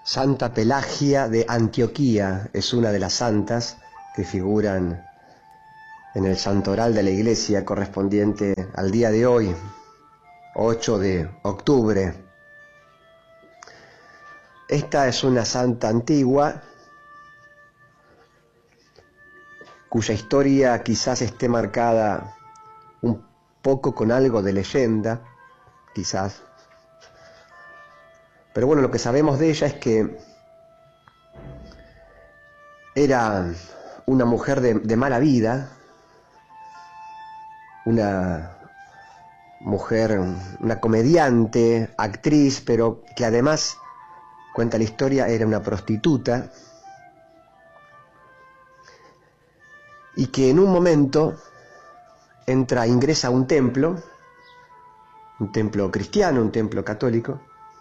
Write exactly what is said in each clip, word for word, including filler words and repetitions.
Santa Pelagia de Antioquía es una de las santas que figuran en el santoral de la Iglesia correspondiente al día de hoy, ocho de octubre. Esta es una santa antigua cuya historia quizás esté marcada un poco con algo de leyenda, quizás. Pero bueno, lo que sabemos de ella es que era una mujer de, de mala vida, una mujer, una comediante, actriz, pero que además, cuenta la historia, era una prostituta, y que en un momento entra, ingresa a un templo, un templo cristiano, un templo católico,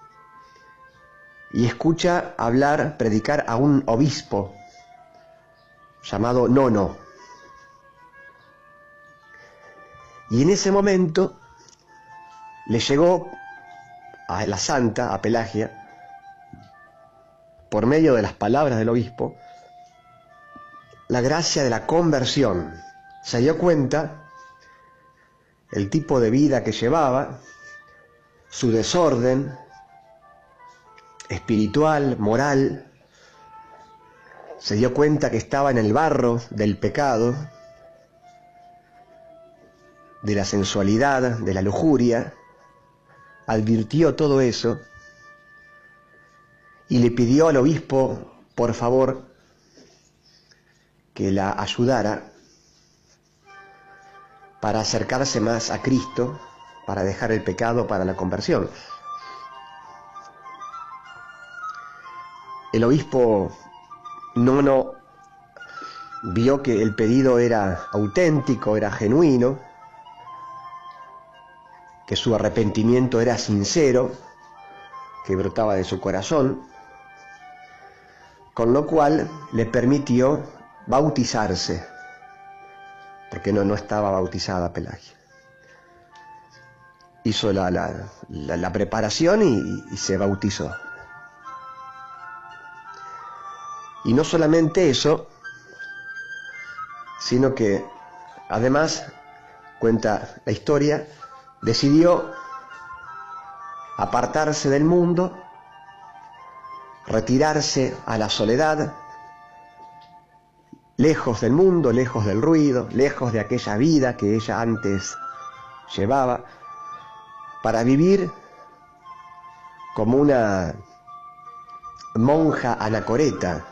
y escucha hablar, predicar a un obispo llamado Nono. Y en ese momento le llegó a la santa, a Pelagia, por medio de las palabras del obispo, la gracia de la conversión. Se dio cuenta el tipo de vida que llevaba, su desorden espiritual, moral. Se dio cuenta que estaba en el barro del pecado, de la sensualidad, de la lujuria. Advirtió todo eso y le pidió al obispo, por favor, que la ayudara para acercarse más a Cristo, para dejar el pecado, para la conversión. El obispo Nono vio que el pedido era auténtico, era genuino, que su arrepentimiento era sincero, que brotaba de su corazón, con lo cual le permitió bautizarse, porque no, no estaba bautizada Pelagia. Hizo la, la, la, la preparación y, y se bautizó. Y no solamente eso, sino que además, cuenta la historia, decidió apartarse del mundo, retirarse a la soledad, lejos del mundo, lejos del ruido, lejos de aquella vida que ella antes llevaba, para vivir como una monja anacoreta,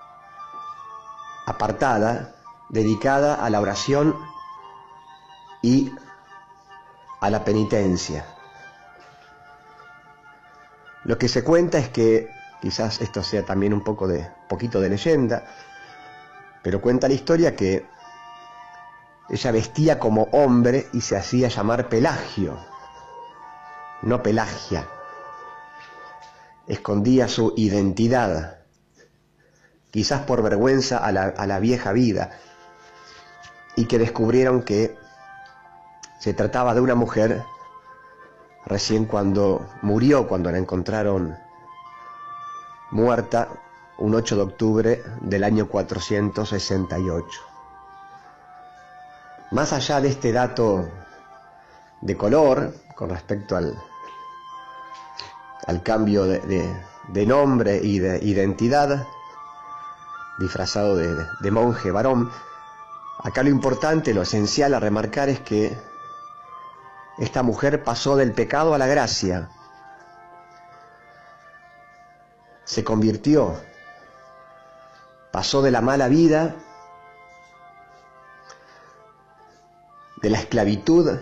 apartada, dedicada a la oración y a la penitencia. Lo que se cuenta es que, quizás esto sea también un poco de, poquito de leyenda, pero cuenta la historia que ella vestía como hombre y se hacía llamar Pelagio, no Pelagia. Escondía su identidad, quizás por vergüenza a la, a la vieja vida, y que descubrieron que se trataba de una mujer recién cuando murió, cuando la encontraron muerta, un ocho de octubre del año cuatrocientos sesenta y ocho. Más allá de este dato de color, con respecto al, al cambio de, de, de nombre y de identidad, disfrazado de, de monje varón, acá lo importante, lo esencial a remarcar es que esta mujer pasó del pecado a la gracia, se convirtió, pasó de la mala vida, de la esclavitud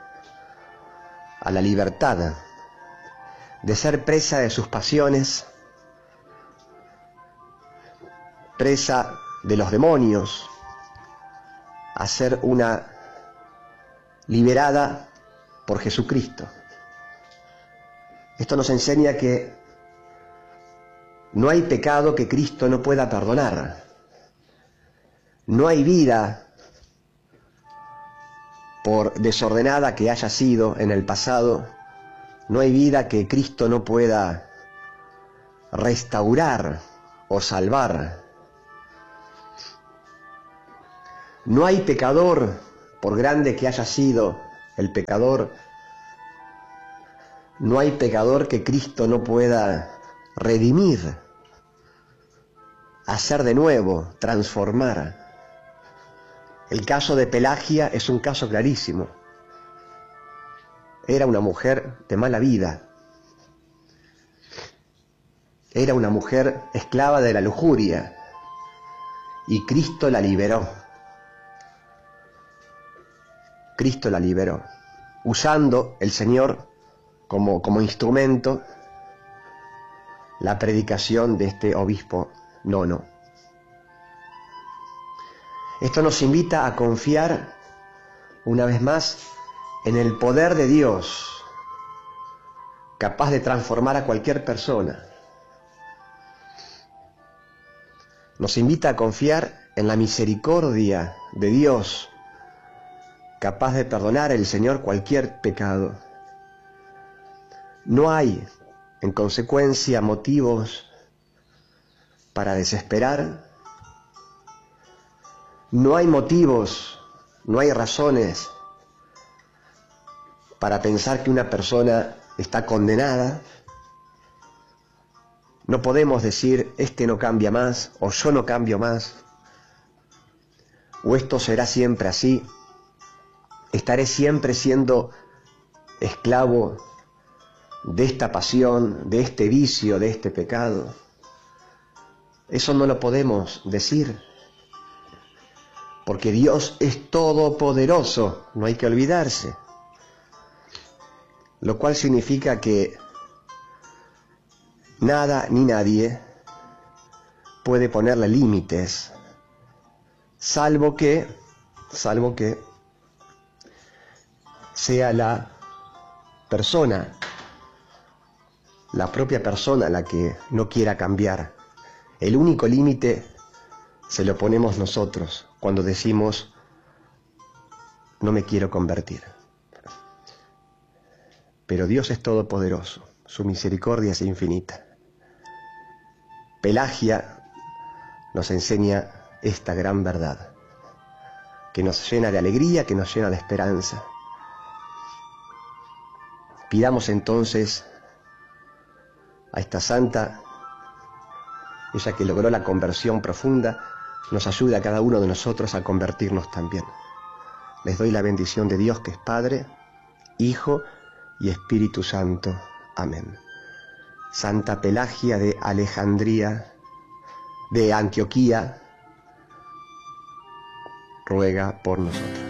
a la libertad, de ser presa de sus pasiones, presa de los demonios, a ser una liberada por Jesucristo. Esto nos enseña que no hay pecado que Cristo no pueda perdonar. No hay vida, por desordenada que haya sido en el pasado, no hay vida que Cristo no pueda restaurar o salvar. No hay pecador, por grande que haya sido el pecador, no hay pecador que Cristo no pueda redimir, hacer de nuevo, transformar. El caso de Pelagia es un caso clarísimo. Era una mujer de mala vida. Era una mujer esclava de la lujuria. Y Cristo la liberó. Cristo la liberó. Usando el Señor como, como instrumento la predicación de este obispo nono. Esto nos invita a confiar una vez más en el poder de Dios, capaz de transformar a cualquier persona. Nos invita a confiar en la misericordia de Dios, capaz de perdonar el Señor cualquier pecado. No hay, en consecuencia, motivos para desesperar. No hay motivos, no hay razones para pensar que una persona está condenada. No podemos decir, este no cambia más, o yo no cambio más, o esto será siempre así, estaré siempre siendo esclavo de esta pasión, de este vicio, de este pecado. Eso no lo podemos decir, porque Dios es todopoderoso, no hay que olvidarse. Lo cual significa que nada ni nadie puede ponerle límites, salvo que, salvo que sea la persona, la propia persona la que no quiera cambiar. El único límite se lo ponemos nosotros cuando decimos, no me quiero convertir. Pero Dios es todopoderoso, su misericordia es infinita. Pelagia nos enseña esta gran verdad, que nos llena de alegría, que nos llena de esperanza. Pidamos entonces a esta santa, ella que logró la conversión profunda, nos ayude a cada uno de nosotros a convertirnos también. Les doy la bendición de Dios, que es Padre, Hijo y Espíritu Santo. Amén. Santa Pelagia de Alejandría, de Antioquía, ruega por nosotros.